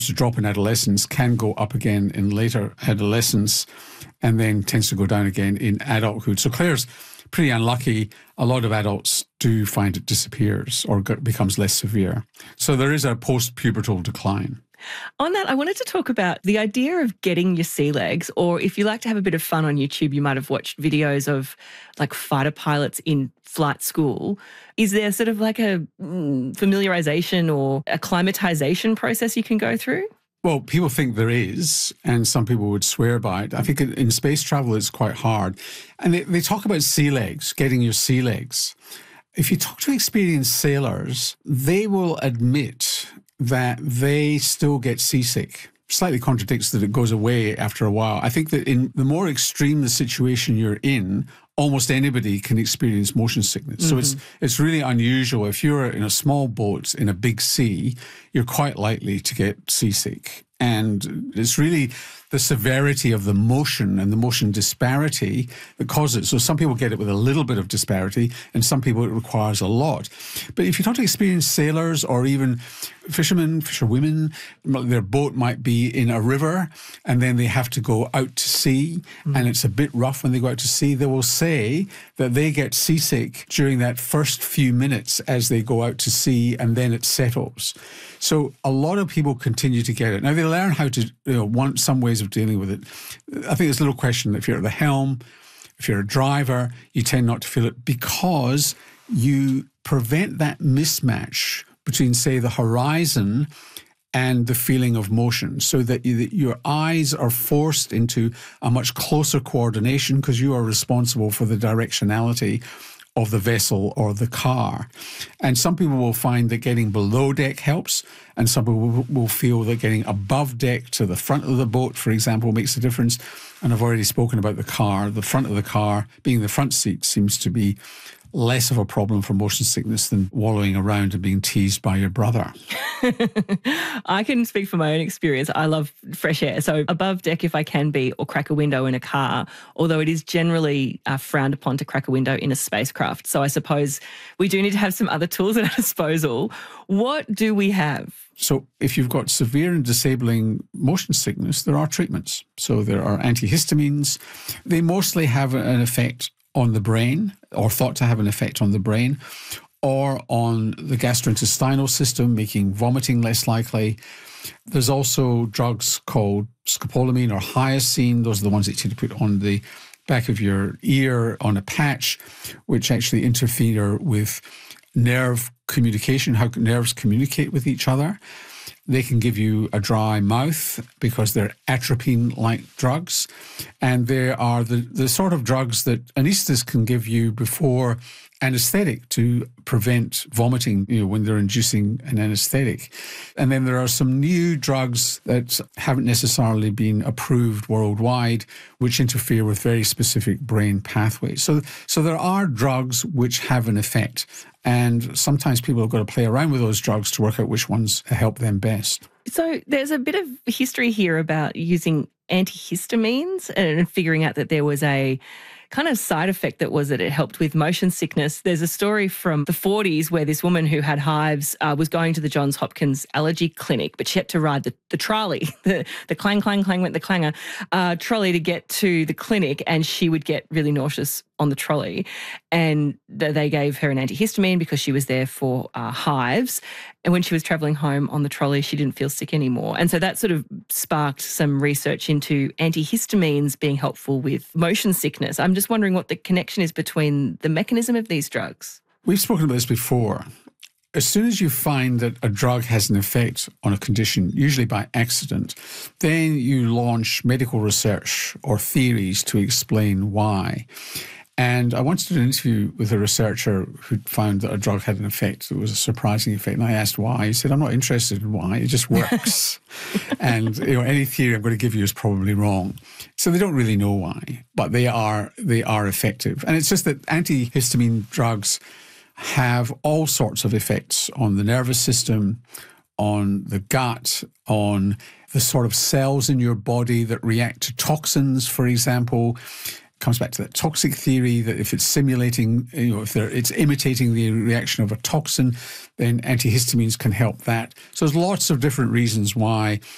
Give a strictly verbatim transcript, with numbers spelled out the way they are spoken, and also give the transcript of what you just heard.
to drop in adolescence, can go up again in later adolescence, and then tends to go down again in adulthood. So Claire's pretty unlucky. A lot of adults do find it disappears or becomes less severe. So there is a post-pubertal decline. On that, I wanted to talk about the idea of getting your sea legs, or if you like to have a bit of fun on YouTube, you might have watched videos of like fighter pilots in flight school. Is there sort of like a mm, familiarization or acclimatization process you can go through? Well, people think there is, and some people would swear by it. I think in space travel it's quite hard. And they, they talk about sea legs, getting your sea legs. If you talk to experienced sailors, they will admit that they still get seasick. Slightly contradicts that it goes away after a while. I think that in the more extreme the situation you're in, almost anybody can experience motion sickness. Mm-hmm. So it's it's really unusual. If you're in a small boat in a big sea, you're quite likely to get seasick. And it's really the severity of the motion and the motion disparity that causes it. So some people get it with a little bit of disparity, and some people it requires a lot. But if you talk to experienced sailors or even fishermen, fisherwomen, their boat might be in a river and then they have to go out to sea, mm. and it's a bit rough when they go out to sea, they will say that they get seasick during that first few minutes as they go out to sea, and then it settles. So a lot of people continue to get it. Now, they learn how to, you know, want some ways of dealing with it. I think there's a little question. If you're at the helm, if you're a driver, you tend not to feel it because you prevent that mismatch between, say, the horizon and the feeling of motion, so that, you, that your eyes are forced into a much closer coordination because you are responsible for the directionality of the vessel or the car. And some people will find that getting below deck helps, and some people will, will feel that getting above deck to the front of the boat, for example, makes a difference. And I've already spoken about the car. The front of the car, being the front seat, seems to be less of a problem for motion sickness than wallowing around and being teased by your brother. I can speak from my own experience. I love fresh air. So above deck if I can be, or crack a window in a car, although it is generally uh, frowned upon to crack a window in a spacecraft. So I suppose we do need to have some other tools at our disposal. What do we have? So if you've got severe and disabling motion sickness, there are treatments. So there are antihistamines. They mostly have an effect on the brain, or thought to have an effect on the brain, or on the gastrointestinal system, making vomiting less likely. There's also drugs called scopolamine or hyoscine. Those are the ones that you tend to put on the back of your ear on a patch, which actually interfere with nerve communication, how nerves communicate with each other. They can give you a dry mouth because they're atropine-like drugs. And they are the, the sort of drugs that anaesthetists can give you before anaesthetic to prevent vomiting, you know, when they're inducing an anaesthetic. And then there are some new drugs that haven't necessarily been approved worldwide, which interfere with very specific brain pathways. So, so there are drugs which have an effect. And sometimes people have got to play around with those drugs to work out which ones help them best. So there's a bit of history here about using antihistamines and figuring out that there was a kind of side effect that was that it helped with motion sickness. There's a story from the forties where this woman who had hives uh, was going to the Johns Hopkins allergy clinic, but she had to ride the, the trolley, the, the clang, clang, clang went the clanger, uh, trolley to get to the clinic, and she would get really nauseous on the trolley. And th- they gave her an antihistamine because she was there for uh, hives. And when she was travelling home on the trolley, she didn't feel sick anymore. And so that sort of sparked some research into antihistamines being helpful with motion sickness. I'm just wondering what the connection is between the mechanism of these drugs. We've spoken about this before. As soon as you find that a drug has an effect on a condition, usually by accident, then you launch medical research or theories to explain why. And I once did an interview with a researcher who found that a drug had an effect. It was a surprising effect. And I asked why. He said, I'm not interested in why. It just works. And you know, any theory I'm going to give you is probably wrong. So they don't really know why, but they are they are effective. And it's just that antihistamine drugs have all sorts of effects on the nervous system, on the gut, on the sort of cells in your body that react to toxins, for example. Comes back to that toxic theory that if it's simulating, you know, if it's imitating the reaction of a toxin, then antihistamines can help that. So there's lots of different reasons why